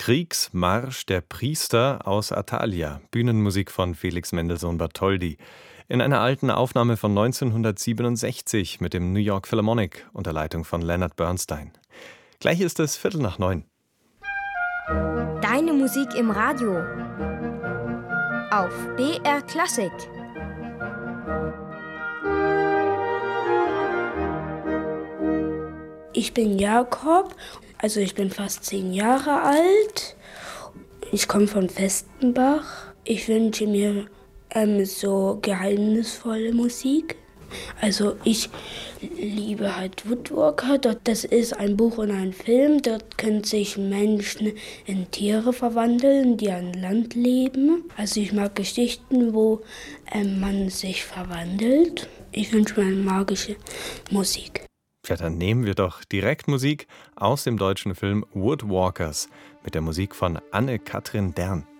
Kriegsmarsch der Priester aus Athalia, Bühnenmusik von Felix Mendelssohn Bartholdy. In einer alten Aufnahme von 1967 mit dem New York Philharmonic unter Leitung von Leonard Bernstein. Gleich ist es 8:45. Deine Musik im Radio auf BR Klassik. Ich bin Jakob, also ich bin fast 10 Jahre alt. Ich komme von Vestenbach. Ich wünsche mir so geheimnisvolle Musik. Also ich liebe halt Woodwalker. Das ist ein Buch und ein Film. Dort können sich Menschen in Tiere verwandeln, die an Land leben. Also ich mag Geschichten, wo man sich verwandelt. Ich wünsche mir magische Musik. Ja, dann nehmen wir doch direkt Musik aus dem deutschen Film Woodwalkers mit der Musik von Anne-Kathrin Dern.